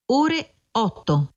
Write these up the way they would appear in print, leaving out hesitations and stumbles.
ore 8.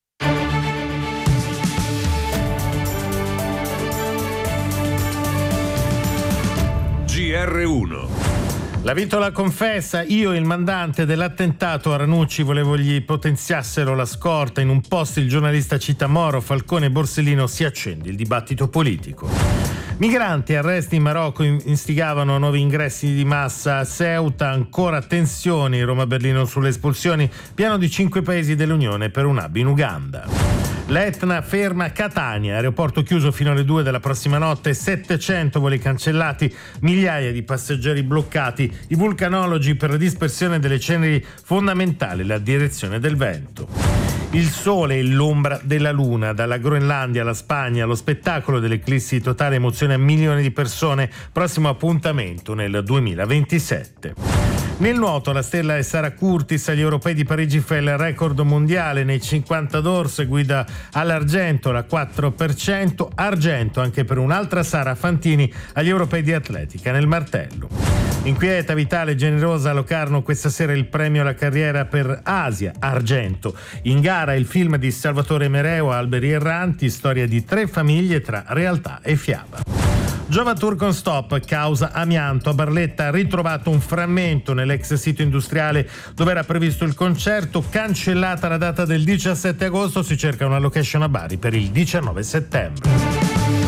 GR1. La Vitola confessa: io il mandante dell'attentato a Ranucci volevo gli potenziassero la scorta. In un post il giornalista cita Moro, Falcone e Borsellino, si accende il dibattito politico. Migranti, arresti in Marocco instigavano nuovi ingressi di massa a Ceuta, ancora tensioni Roma-Berlino sulle espulsioni, piano di 5 paesi dell'Unione per un hub in Uganda. L'Etna ferma Catania, aeroporto chiuso fino alle 2 della prossima notte, 700 voli cancellati, migliaia di passeggeri bloccati, i vulcanologi per la dispersione delle ceneri, fondamentale la direzione del vento. Il sole e l'ombra della luna, dalla Groenlandia alla Spagna, lo spettacolo dell'eclissi totale emoziona milioni di persone, prossimo appuntamento nel 2027. Nel nuoto la stella è Sara Curtis, agli europei di Parigi fa il record mondiale nei 50 d'orso, guida all'argento, la 4%, argento anche per un'altra Sara Fantini agli europei di atletica nel martello. Inquieta, vitale, generosa a Locarno questa sera il premio alla carriera per Asia, argento. In gara il film di Salvatore Mereo, Alberi erranti, storia di 3 famiglie tra realtà e fiaba. Giovatur con stop, causa amianto. A Barletta ritrovato un frammento nell'ex sito industriale dove era previsto il concerto, cancellata la data del 17 agosto, si cerca una location a Bari per il 19 settembre.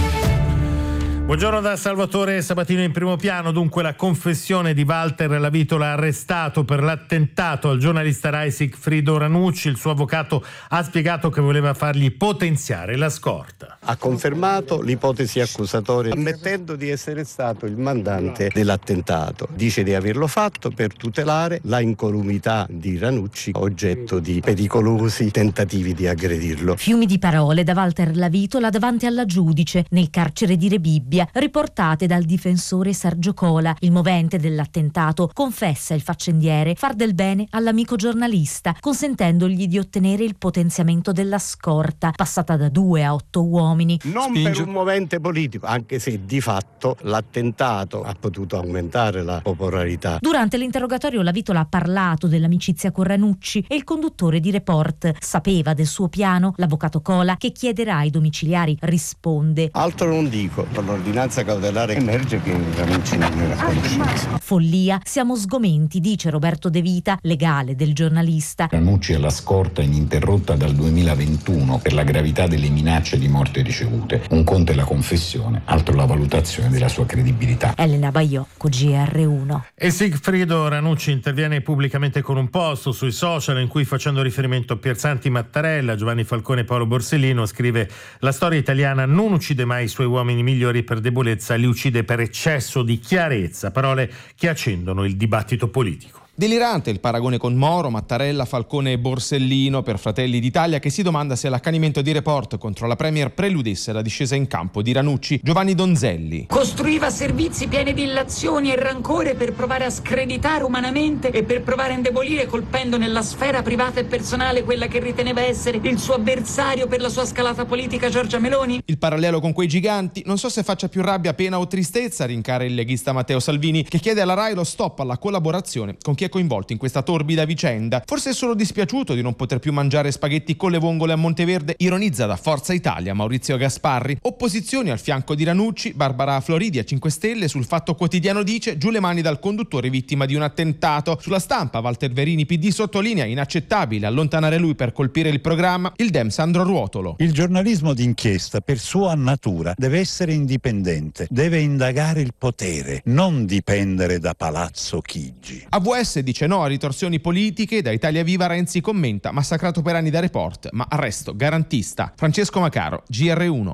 Buongiorno da Salvatore Sabatino in primo piano. Dunque la confessione di Walter Lavitola, arrestato per l'attentato al giornalista Rai Sigfrido Ranucci. Il suo avvocato ha spiegato che voleva fargli potenziare la scorta. Ha confermato l'ipotesi accusatoria, ammettendo di essere stato il mandante dell'attentato. Dice di averlo fatto per tutelare la incolumità di Ranucci, oggetto di pericolosi tentativi di aggredirlo. Fiumi di parole da Walter Lavitola davanti alla giudice nel carcere di Rebibbia, riportate dal difensore Sergio Cola. Il movente dell'attentato confessa il faccendiere far del bene all'amico giornalista, consentendogli di ottenere il potenziamento della scorta, passata da 2 a 8 uomini. Non per un movente politico, anche se di fatto l'attentato ha potuto aumentare la popolarità. Durante l'interrogatorio Lavitola ha parlato dell'amicizia con Ranucci e il conduttore di Report sapeva del suo piano. L'avvocato Cola, che chiederà ai domiciliari, risponde: altro non dico, per l'ordinanza cautelare emerge che Ranucci non era conoscenza. Follia, siamo sgomenti, dice Roberto De Vita, legale del giornalista. Ranucci è la scorta ininterrotta dal 2021 per la gravità delle minacce di morte ricevute. Un conto è la confessione, altro la valutazione della sua credibilità. Elena Baiocco, GR1. E Sigfrido Ranucci interviene pubblicamente con un post sui social in cui, facendo riferimento a Piersanti Mattarella, Giovanni Falcone e Paolo Borsellino, scrive: la storia italiana non uccide mai i suoi uomini migliori per debolezza, li uccide per eccesso di chiarezza. Parole che accendono il dibattito politico. Delirante il paragone con Moro, Mattarella, Falcone e Borsellino per Fratelli d'Italia, che si domanda se l'accanimento di Report contro la Premier preludesse la discesa in campo di Ranucci. Giovanni Donzelli. Costruiva servizi pieni di illazioni e rancore per provare a screditare umanamente e per provare a indebolire, colpendo nella sfera privata e personale quella che riteneva essere il suo avversario per la sua scalata politica, Giorgia Meloni. Il parallelo con quei giganti, non so se faccia più rabbia, pena o tristezza, rincara il leghista Matteo Salvini, che chiede alla Rai lo stop alla collaborazione con chi è coinvolto in questa torbida vicenda. Forse è solo dispiaciuto di non poter più mangiare spaghetti con le vongole a Monteverde, ironizza da Forza Italia Maurizio Gasparri. Opposizioni al fianco di Ranucci, Barbara Floridi a 5 Stelle, sul Fatto Quotidiano dice: giù le mani dal conduttore vittima di un attentato. Sulla Stampa Walter Verini PD sottolinea: inaccettabile allontanare lui per colpire il programma. Il Dem Sandro Ruotolo. Il giornalismo d'inchiesta per sua natura deve essere indipendente, deve indagare il potere, non dipendere da Palazzo Chigi. AVS dice no a ritorsioni politiche. Da Italia Viva Renzi commenta: massacrato per anni da Report, ma arresto garantista. Francesco Macaro, GR1.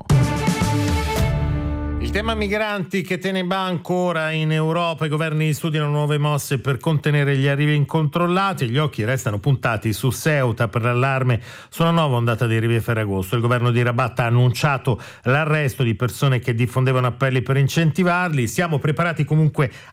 Il tema migranti che teneba ancora in Europa. I governi studiano nuove mosse per contenere gli arrivi incontrollati. Gli occhi restano puntati su Ceuta per l'allarme su una nuova ondata di arrivi a Ferragosto. Il governo di Rabat ha annunciato l'arresto di persone che diffondevano appelli per incentivarli. Siamo preparati comunque